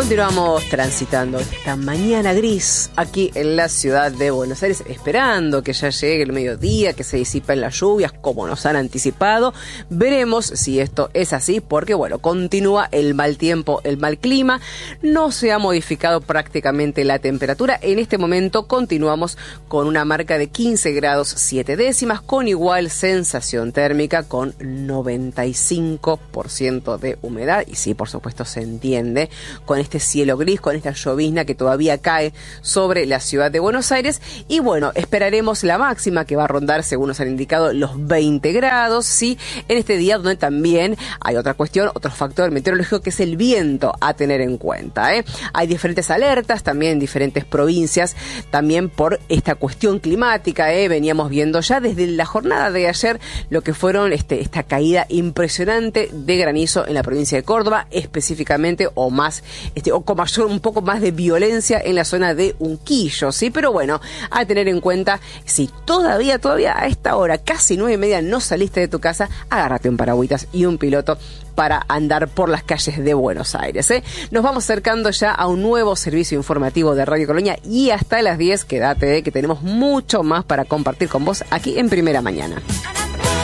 Continuamos transitando esta mañana gris aquí en la ciudad de Buenos Aires, esperando que ya llegue el mediodía, que se disipen las lluvias, como nos han anticipado. Veremos si esto es así, porque bueno, continúa el mal tiempo, el mal clima. No se ha modificado prácticamente la temperatura. En este momento continuamos con una marca de 15 grados 7 décimas, con igual sensación térmica, con 95% de humedad. Y sí, por supuesto, se entiende con este cielo gris, con esta llovizna que todavía cae sobre la ciudad de Buenos Aires. Y bueno, esperaremos la máxima, que va a rondar, según nos han indicado, los 20 grados, ¿sí? En este día, donde también hay otra cuestión, otro factor meteorológico, que es el viento a tener en cuenta, ¿eh? Hay diferentes alertas también en diferentes provincias, también por esta cuestión climática, ¿eh? Veníamos viendo ya desde la jornada de ayer lo que fueron esta caída impresionante de granizo en la provincia de Córdoba, específicamente, o más o con mayor, un poco más de violencia en la zona de Unquillo, ¿sí? Pero bueno, a tener en cuenta, si todavía a esta hora, casi 9:30, no saliste de tu casa, agárrate un paragüitas y un piloto para andar por las calles de Buenos Aires, ¿eh? Nos vamos acercando ya a un nuevo servicio informativo de Radio Colonia, y hasta las 10, quédate, que tenemos mucho más para compartir con vos aquí en Primera Mañana.